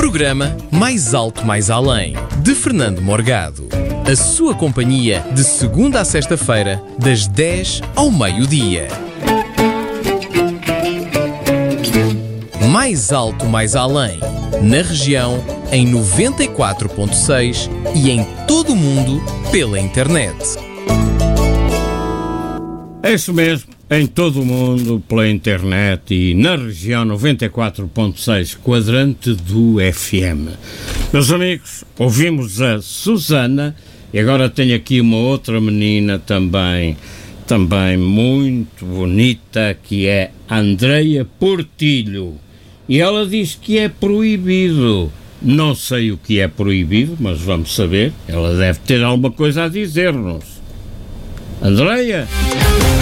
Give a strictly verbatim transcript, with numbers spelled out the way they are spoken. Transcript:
Programa Mais Alto Mais Além, de Fernando Morgado. A sua companhia de segunda a sexta-feira, das dez ao meio-dia. Mais Alto Mais Além, na região, em noventa e quatro ponto seis e em todo o mundo pela internet. É isso mesmo, em todo o mundo, pela internet e na região noventa e quatro ponto seis, quadrante do F M. Meus amigos, ouvimos a Susana e agora tenho aqui uma outra menina também, também muito bonita, que é Andreia Portilho. E ela diz que é proibido. Não sei o que é proibido, mas vamos saber. Ela deve ter alguma coisa a dizer-nos. Andreia?